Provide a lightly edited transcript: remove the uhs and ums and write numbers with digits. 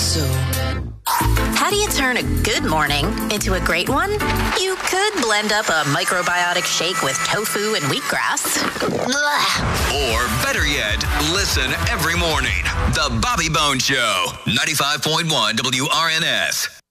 So, how do you turn a good morning into a great one? You could blend up a microbiotic shake with tofu and wheatgrass. Or better yet, listen every morning. The Bobby Bones Show, 95.1 WRNS.